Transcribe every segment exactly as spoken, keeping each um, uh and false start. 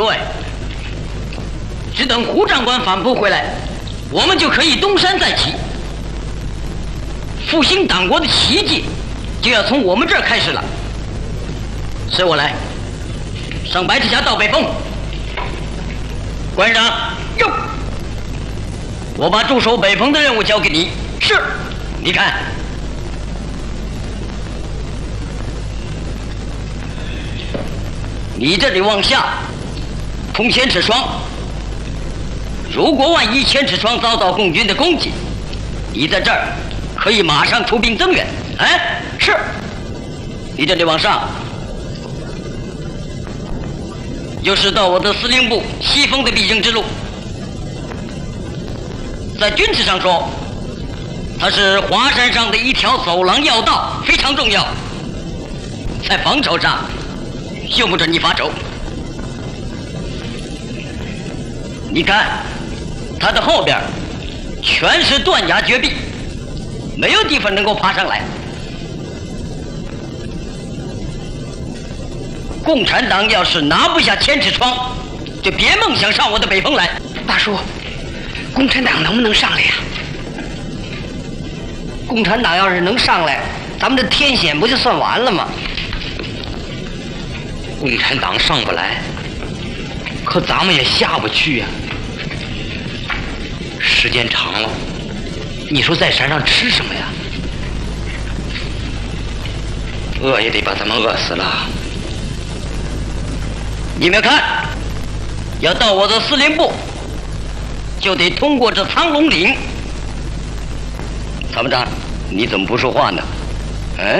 诸位，只等胡长官反扑回来，我们就可以东山再起。复兴党国的奇迹就要从我们这儿开始了。随我来，上白赤峡到北峰。关长，哟，我把驻守北峰的任务交给你。是，你看，你这里往下通千尺窗。如果万一千尺窗遭到共军的攻击，你在这儿可以马上出兵增援。哎，是。你这里往上，就是到我的司令部西峰的必经之路。在军事上说，它是华山上的一条走廊要道，非常重要。在防守上，用不着你发愁。你看，它的后边全是断崖绝壁，没有地方能够爬上来。共产党要是拿不下千尺窗，就别梦想上我的北峰来。 大叔，共产党能不能上来呀？共产党要是能上来，咱们这天险不就算完了吗？ 共产党上不来，可咱们也下不去呀、啊。时间长了，你说在山上吃什么呀？饿也得把咱们饿死了。 你们看，要到我的司令部，就得通过这苍龙岭。参谋长，你怎么不说话呢？嗯？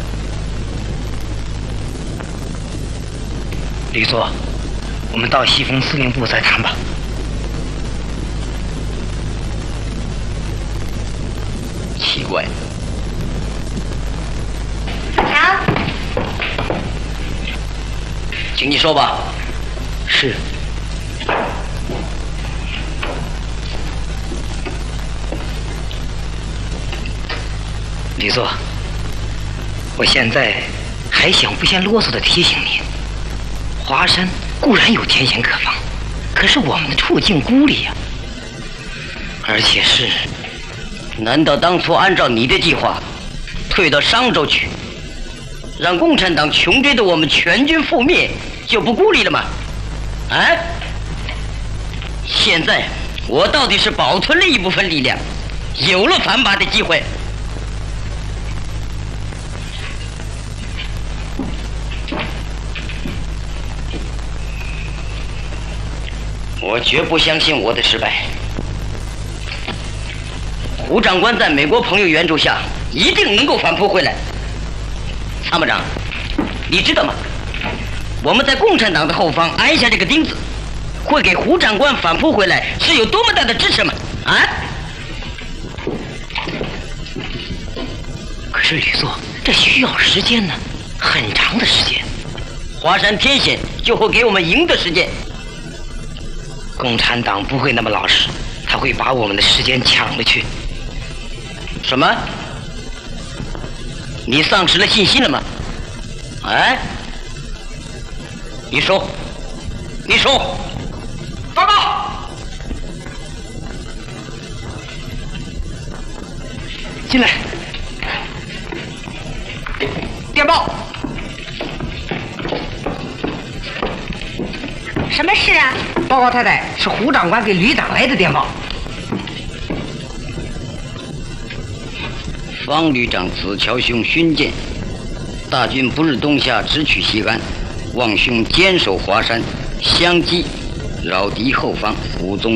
吕作，我们到西峰司令部再谈吧。 奇怪。 长， 请你说吧。 是。吕作，我现在还想不嫌啰嗦的提醒您，华山固然有天险可防，可是我们的处境孤立呀、啊，而且是…… 难道当初按照你的计划，退到商州去，让共产党穷追的我们全军覆灭，就不孤立了吗？哎，现在我到底是保存了一部分力量，有了反拔的机会。我绝不相信我的失败。胡长官在美国朋友援助下，一定能够反扑回来。参谋长，你知道吗？我们在共产党的后方安下这个钉子，会给胡长官反扑回来是有多么大的支持吗？啊！ 可是吕作，这需要时间呢，很长的时间。 华山天险就会给我们赢的时间。 共产党不会那么老实，他会把我们的时间抢了去。 什么？你丧失了信心了吗？哎，你说，你说，报告。 进来。电报。 什么事啊？ 报告太太，是胡长官给旅长来的电报。 方旅长子乔兄勋鉴，大军不日东下，直取西安，望兄坚守华山，相击扰敌后方，武宗